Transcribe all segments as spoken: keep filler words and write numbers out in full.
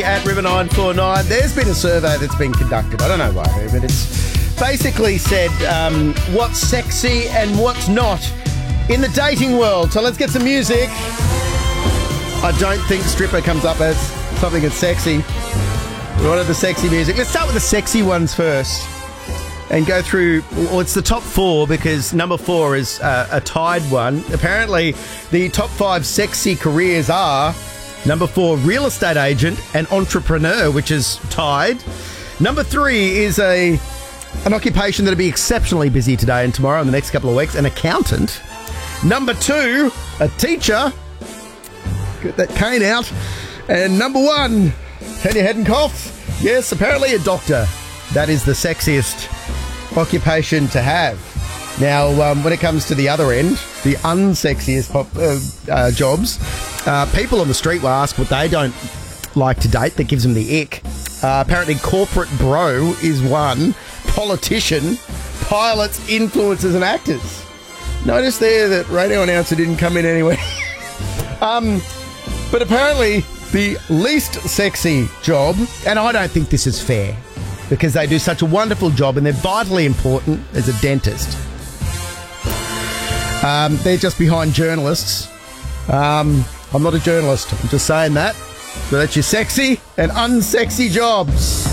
At River nine four nine, there's been a survey that's been conducted. I don't know why, but it's basically said um, what's sexy and what's not in the dating world. So let's get some music. I don't think stripper comes up as something that's sexy. We wanted the sexy music. Let's start with the sexy ones first and go through, well, it's the top four because number four is uh, a tied one. Apparently, the top five sexy careers are number four, real estate agent and entrepreneur, which is tied. Number three is a an occupation that'll be exceptionally busy today and tomorrow and the next couple of weeks, an accountant. Number two, a teacher. Get that cane out. And number one, turn your head and cough. Yes, apparently a doctor. That is the sexiest occupation to have. Now, um, when it comes to the other end, the unsexiest pop, uh, uh, jobs, uh, people on the street will ask what they don't like to date that gives them the ick. Uh, apparently, corporate bro is one. Politician, pilots, influencers and actors. Notice there that radio announcer didn't come in anyway. um, but apparently, the least sexy job, and I don't think this is fair, because they do such a wonderful job and they're vitally important, as a dentist. Um, they're just behind journalists. Um, I'm not a journalist. I'm just saying that. So that's your sexy and unsexy jobs.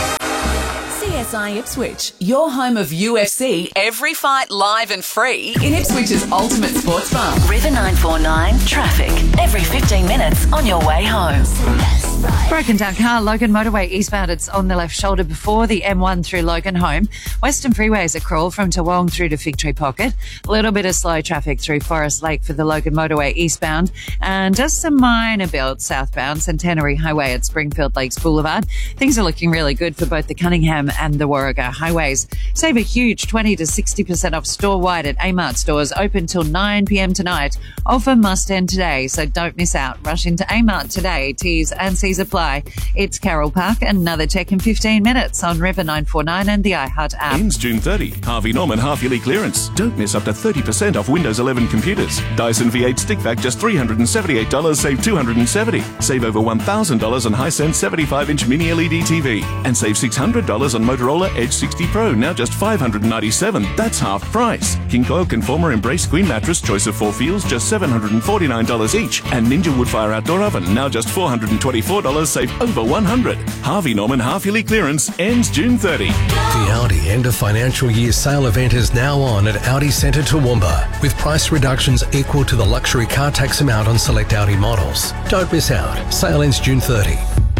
C S I Ipswich, your home of U F C, every fight live and free in Ipswich's ultimate sports bar. River nine four nine traffic, every fifteen minutes on your way home. Broken down car, Logan Motorway eastbound. It's on the left shoulder before the M one through Logan home. Western Freeway is a crawl from Toowong through to Fig Tree Pocket. A little bit of slow traffic through Forest Lake for the Logan Motorway eastbound. And just some minor builds southbound, Centenary Highway at Springfield Lakes Boulevard. Things are looking really good for both the Cunningham and the Warrego highways. Save a huge twenty to sixty percent off store-wide at Amart stores, open till nine p.m. tonight. Offer must end today, so don't miss out. Rush into Amart today. T's and C's apply. It's Carroll Park. Another check in fifteen minutes on River nine four nine and the iHeart app. Ends June thirtieth. Harvey Norman half-yearly clearance. Don't miss up to thirty percent off Windows eleven computers. Dyson V eight stick vac just three hundred seventy-eight dollars, save two hundred seventy dollars. Save over one thousand dollars on Hisense seventy-five inch mini L E D T V. And save six hundred dollars on Motorola Edge sixty Pro, now just five hundred ninety-seven dollars. That's half price. King Coil Conformer Embrace Queen Mattress, choice of four feels, just seven hundred forty-nine dollars each. And Ninja Woodfire Outdoor Oven, now just four hundred twenty-four dollars, save over one hundred dollars. Harvey Norman half-yearly clearance ends June thirtieth. The Audi end of financial year sale event is now on at Audi Centre Toowoomba, with price reductions equal to the luxury car tax amount on select Audi models. Don't miss out. Sale ends June thirtieth.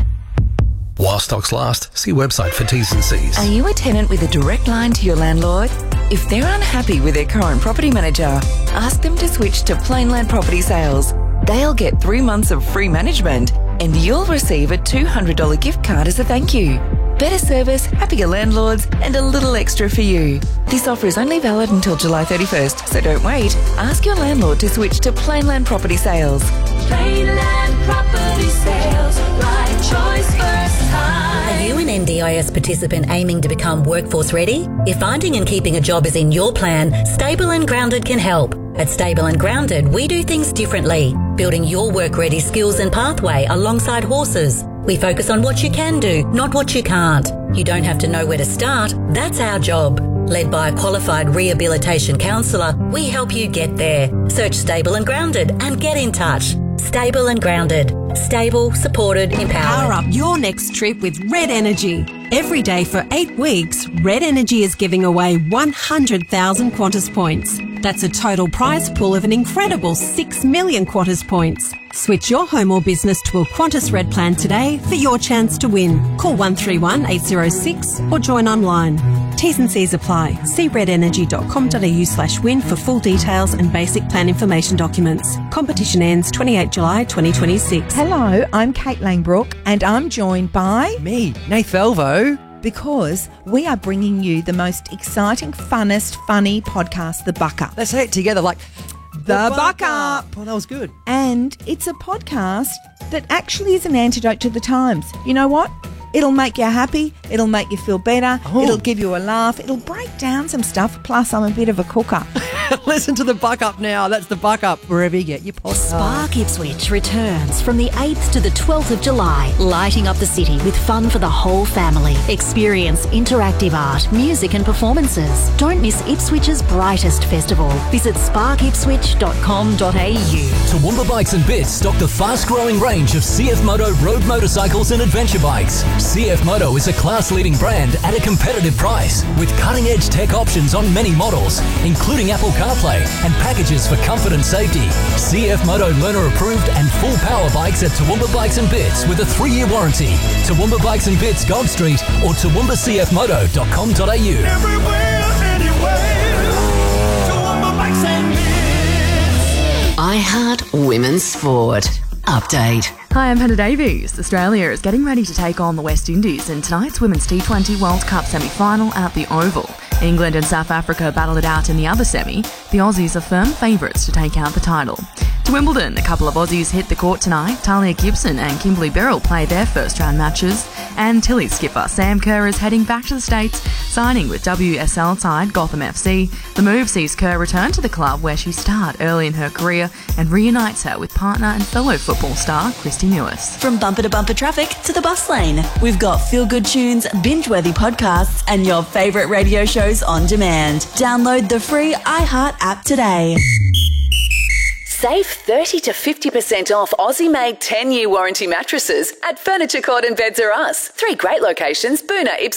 While stocks last, see website for T's and C's. Are you a tenant with a direct line to your landlord? If they're unhappy with their current property manager, ask them to switch to Plainland Property Sales. They'll get three months of free management and you'll receive a two hundred dollars gift card as a thank you. Better service, happier landlords, and a little extra for you. This offer is only valid until July thirty-first, so don't wait. Ask your landlord to switch to Plainland Property Sales. Plainland Property Sales, right choice first time. Are you an N D I S participant aiming to become workforce ready? If finding and keeping a job is in your plan, Stable and Grounded can help. At Stable and Grounded, we do things differently, building your work-ready skills and pathway alongside horses. We focus on what you can do, not what you can't. You don't have to know where to start. That's our job. Led by a qualified rehabilitation counsellor, we help you get there. Search Stable and Grounded and get in touch. Stable and Grounded. Stable, supported, empowered. Power up your next trip with Red Energy. Every day for eight weeks, Red Energy is giving away one hundred thousand Qantas points. That's a total prize pool of an incredible six million Qantas points. Switch your home or business to a Qantas Red plan today for your chance to win. Call one three one, eight zero six or join online. T's and C's apply. See redenergy.com.au slash win for full details and basic plan information documents. Competition ends twenty-eighth of July twenty twenty-six. Hello, I'm Kate Langbrook and I'm joined by... me, Nath Velvo. Because we are bringing you the most exciting, funnest, funny podcast, The Buck Up. Let's say it together like... The, the Buck, Buck Up. Up. Oh, that was good. And it's a podcast that actually is an antidote to the times. You know what? It'll make you happy. It'll make you feel better. Oh. It'll give you a laugh. It'll break down some stuff. Plus, I'm a bit of a cooker. Listen to the Buck Up now. That's the Buck Up wherever you get your podcast. Spark Ipswich returns from the eighth to the twelfth of July, lighting up the city with fun for the whole family. Experience interactive art, music and performances. Don't miss Ipswich's brightest festival. Visit spark ipswich dot com dot a u. Toowoomba Bikes and Bits stock the fast-growing range of C F Moto road motorcycles and adventure bikes. C F Moto is a class-leading brand at a competitive price, with cutting-edge tech options on many models, including Apple CarPlay and packages for comfort and safety. C F Moto learner approved and full power bikes at Toowoomba Bikes and Bits with a three-year warranty. Toowoomba Bikes and Bits, Gold Street, or toowoomba c f moto dot com dot a u. Everywhere, anywhere. Toowoomba Bikes and Bits. I Heart Women's Sport. Update. Hi, I'm Hannah Davies. Australia is getting ready to take on the West Indies in tonight's Women's T twenty World Cup semi-final at the Oval. England and South Africa battle it out in the other semi. The Aussies are firm favourites to take out the title. To Wimbledon, a couple of Aussies hit the court tonight. Talia Gibson and Kimberly Beryl play their first round matches. And Tilly skipper Sam Kerr is heading back to the States, signing with W S L side Gotham F C. The move sees Kerr return to the club where she starred early in her career and reunites her with partner and fellow football star Christy Lewis. From bumper to bumper traffic to the bus lane, we've got feel-good tunes, binge-worthy podcasts and your favourite radio shows on demand. Download the free iHeart app today. Save thirty to fifty percent off Aussie-made ten-year warranty mattresses at Furniture Court and Beds R Us. Three great locations, Boona, Ipswich,